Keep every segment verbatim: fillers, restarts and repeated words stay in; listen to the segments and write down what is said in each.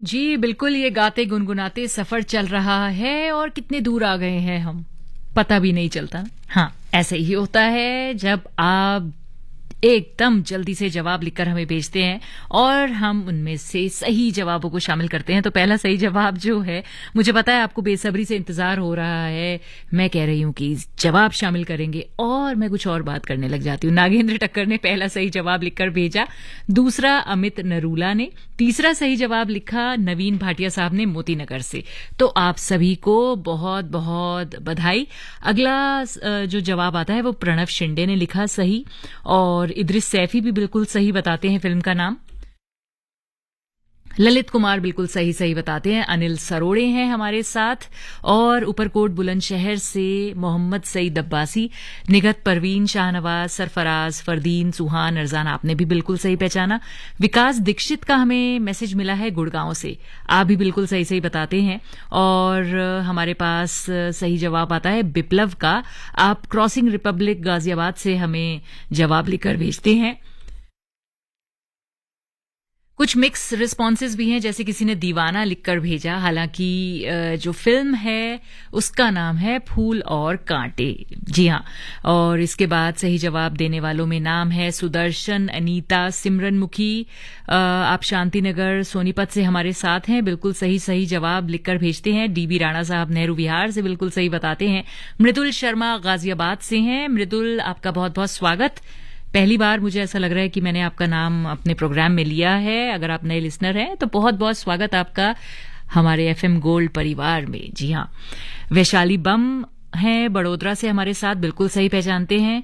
जी बिल्कुल, ये गाते गुनगुनाते सफर चल रहा है और कितने दूर आ गए हैं हम, पता भी नहीं चलता। हाँ, ऐसे ही होता है जब आप एकदम जल्दी से जवाब लिखकर हमें भेजते हैं और हम उनमें से सही जवाबों को शामिल करते हैं। तो पहला सही जवाब जो है, मुझे पता है आपको बेसब्री से इंतजार हो रहा है, मैं कह रही हूं कि जवाब शामिल करेंगे और मैं कुछ और बात करने लग जाती हूँ। नागेंद्र टक्कर ने पहला सही जवाब लिखकर भेजा, दूसरा अमित नरूला ने, तीसरा सही जवाब लिखा नवीन भाटिया साहब ने मोतीनगर से। तो आप सभी को बहुत बहुत बधाई। अगला जो जवाब आता है वो प्रणव शिंदे ने लिखा सही, और इद्रिस सैफी भी बिल्कुल सही बताते हैं फिल्म का नाम। ललित कुमार बिल्कुल सही सही बताते हैं। अनिल सरोड़े हैं हमारे साथ, और ऊपरकोट बुलंदशहर से मोहम्मद सईद अब्बासी, निगत परवीन, शाहनवाज, सरफराज, फरदीन, सुहान, अरजान, आपने भी बिल्कुल सही पहचाना। विकास दीक्षित का हमें मैसेज मिला है गुड़गांव से, आप भी बिल्कुल सही सही बताते हैं। और हमारे पास सही जवाब आता है बिप्लव का, आप क्रॉसिंग रिपब्लिक गाजियाबाद से हमें जवाब लिखकर भेजते हैं। कुछ मिक्स रिस्पॉन्सेज भी हैं, जैसे किसी ने दीवाना लिखकर भेजा, हालांकि जो फिल्म है उसका नाम है फूल और कांटे। जी हाँ, और इसके बाद सही जवाब देने वालों में नाम है सुदर्शन, अनीता, सिमरन मुखी, आप शांतिनगर सोनीपत से हमारे साथ हैं, बिल्कुल सही सही जवाब लिखकर भेजते हैं। डीबी राणा साहब नेहरू विहार से बिल्कुल सही बताते हैं। मृदुल शर्मा गाजियाबाद से हैं। मृदुल, आपका बहुत बहुत स्वागत। पहली बार मुझे ऐसा लग रहा है कि मैंने आपका नाम अपने प्रोग्राम में लिया है। अगर आप नए लिसनर हैं तो बहुत बहुत स्वागत आपका हमारे एफएम गोल्ड परिवार में। जी हाँ, वैशाली बम हैं बड़ोदरा से हमारे साथ, बिल्कुल सही पहचानते हैं।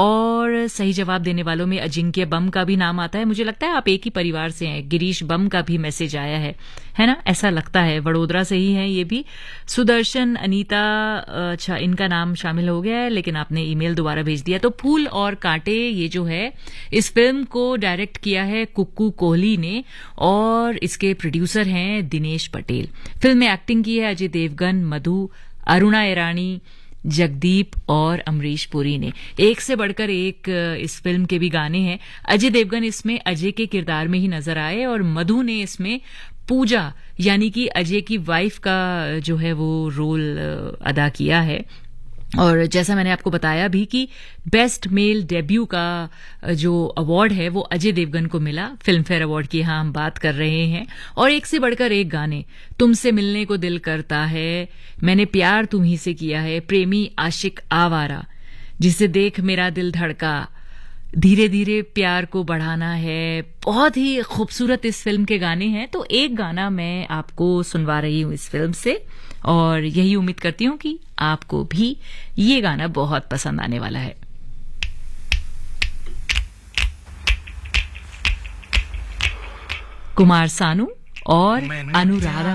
और सही जवाब देने वालों में अजिंक्य बम का भी नाम आता है। मुझे लगता है आप एक ही परिवार से हैं। गिरीश बम का भी मैसेज आया है है ना, ऐसा लगता है वडोदरा से ही है ये भी। सुदर्शन, अनीता, अच्छा इनका नाम शामिल हो गया है, लेकिन आपने ईमेल दोबारा भेज दिया। तो फूल और कांटे ये जो है, इस फिल्म को डायरेक्ट किया है कुक्कू कोहली ने, और इसके प्रोड्यूसर हैं दिनेश पटेल। फिल्म में एक्टिंग की है अजय देवगन, मधु, अरुणा ईरानी, जगदीप और अमरीश पुरी ने। एक से बढ़कर एक इस फिल्म के भी गाने हैं। अजय देवगन इसमें अजय के किरदार में ही नजर आए, और मधु ने इसमें पूजा यानी कि अजय की वाइफ का जो है वो रोल अदा किया है। और जैसा मैंने आपको बताया भी कि बेस्ट मेल डेब्यू का जो अवार्ड है वो अजय देवगन को मिला, फिल्म फेयर अवार्ड की यहाँ हम बात कर रहे हैं। और एक से बढ़कर एक गाने, तुमसे मिलने को दिल करता है, मैंने प्यार तुम्ही से किया है, प्रेमी आशिक आवारा, जिसे देख मेरा दिल धड़का, धीरे धीरे प्यार को बढ़ाना है, बहुत ही खूबसूरत इस फिल्म के गाने हैं। तो एक गाना मैं आपको सुनवा रही हूँ इस फिल्म से, और यही उम्मीद करती हूँ कि आपको भी ये गाना बहुत पसंद आने वाला है। कुमार सानू और अनुराधा